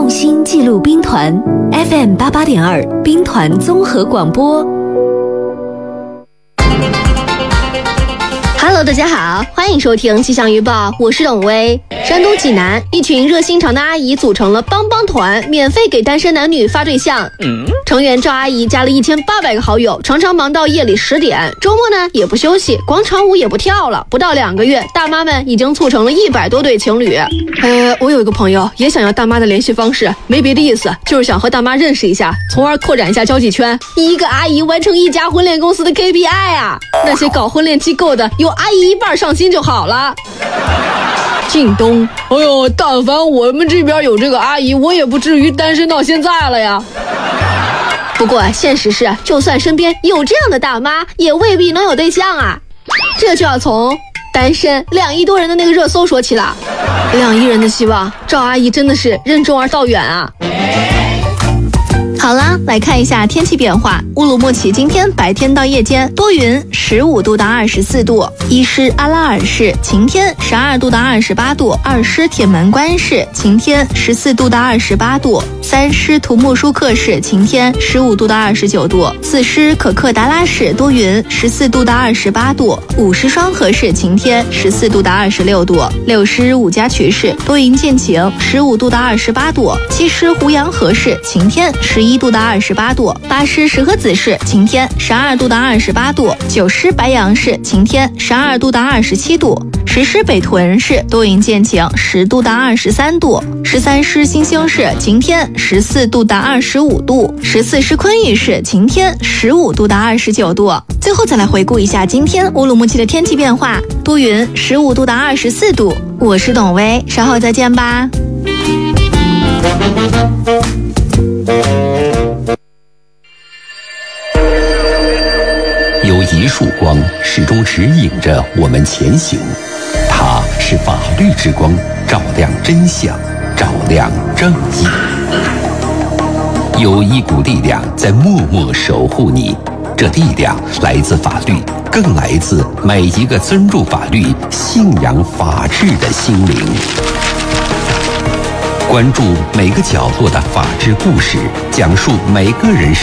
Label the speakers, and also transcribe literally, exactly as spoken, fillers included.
Speaker 1: 用心记录兵团 F M 八八点二兵团综合广播。
Speaker 2: Hello， 大家好，欢迎收听气象预报，我是董薇。山东济南，一群热心肠的阿姨组成了帮帮团，免费给单身男女发对象。嗯，成员赵阿姨加了一千八百个好友，常常忙到夜里十点，周末呢也不休息，广场舞也不跳了。不到两个月，大妈们已经促成了一百多对情侣。呃，我有一个朋友也想要大妈的联系方式，没别的意思，就是想和大妈认识一下，从而扩展一下交际圈。一个阿姨完成一家婚恋公司的 K P I 啊！那些搞婚恋机构的，有阿姨一半上心就好了。靳东，哎呦，但凡我们这边有这个阿姨，我也不至于单身到现在了呀。不过现实是，就算身边有这样的大妈，也未必能有对象啊。这就要从单身两亿多人的那个热搜说起了。两亿人的希望，赵阿姨真的是任重而道远啊。好啦，来看一下天气变化。乌鲁木齐今天白天到夜间多云，十五度到二十四度；伊施阿拉尔市晴天，十二度到二十八度；二施铁门关市晴天，十四度到二十八度；三施图木舒克市晴天，十五度到二十九度；四施可克达拉市多云，十四度到二十八度；五施双河市晴天，十四度到二十六度；六施五家渠市多云见晴，十五度到二十八度；七施胡杨河市晴天，十一度到二十八度；八施石河子市晴天，十二度到二十八度；九施白杨市晴天，十二度到二十七度；十施北屯市多云见晴，十度到二十三度；十三施新兴市晴天，十四度到二十五度；十四施昆玉市晴天，十五度到二十九度。最后再来回顾一下今天乌鲁木齐的天气变化：多云，十五度到二十四度。我是董薇，稍后再见吧。
Speaker 3: 有一束光始终指引着我们前行，它是法律之光，照亮真相，照亮正义。有一股力量在默默守护你，这力量来自法律，更来自每一个尊重法律、信仰法治的心灵。关注每个角落的法治故事，讲述每个人